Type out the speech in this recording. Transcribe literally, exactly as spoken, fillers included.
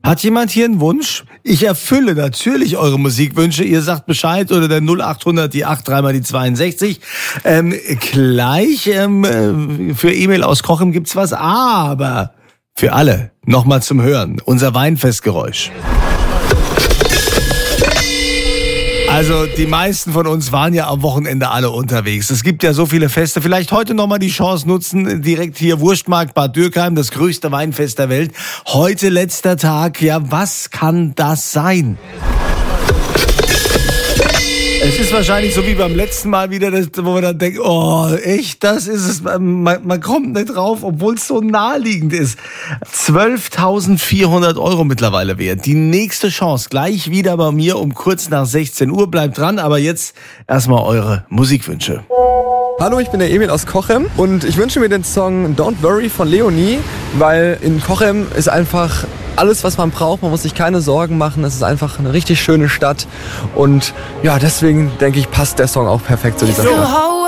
Hat jemand hier einen Wunsch? Ich erfülle natürlich eure Musikwünsche. Ihr sagt Bescheid oder der null achthundert, die acht, dreimal die zweiundsechzig. Ähm, gleich ähm, für E-Mail aus Cochem gibt's was, aber für alle nochmal zum Hören. Unser Weinfestgeräusch. Also die meisten von uns waren ja am Wochenende alle unterwegs. Es gibt ja so viele Feste. Vielleicht heute nochmal die Chance nutzen, direkt hier Wurstmarkt Bad Dürkheim, das größte Weinfest der Welt. Heute letzter Tag. Ja, was kann das sein? Es ist wahrscheinlich so wie beim letzten Mal wieder, das, wo man dann denkt, oh, echt, das ist es. Man, man kommt nicht drauf, obwohl es so naheliegend ist. zwölftausendvierhundert Euro mittlerweile wert. Die nächste Chance gleich wieder bei mir um kurz nach sechzehn Uhr. Bleibt dran, aber jetzt erstmal eure Musikwünsche. Hallo, ich bin der Emil aus Cochem und ich wünsche mir den Song Don't Worry von Leonie, weil in Cochem ist einfach alles, was man braucht. Man muss sich keine Sorgen machen. Es ist einfach eine richtig schöne Stadt und ja, deswegen denke ich, passt der Song auch perfekt zu dieser Stadt.